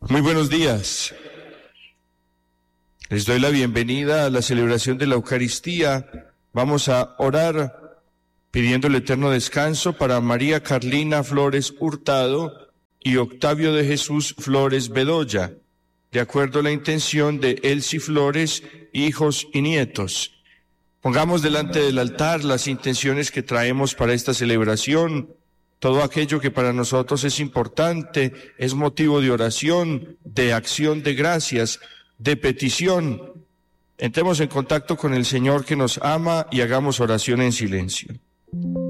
Muy buenos días. Les doy la bienvenida a la celebración de la Eucaristía. Vamos a orar pidiendo el eterno descanso para María Carlina Flores Hurtado y Octavio de Jesús Flores Bedoya, de acuerdo a la intención de Elsie Flores, hijos y nietos. Pongamos delante del altar las intenciones que traemos para esta celebración. Todo aquello que para nosotros es importante, es motivo de oración, de acción de gracias, de petición. Entremos en contacto con el Señor que nos ama y hagamos oración en silencio.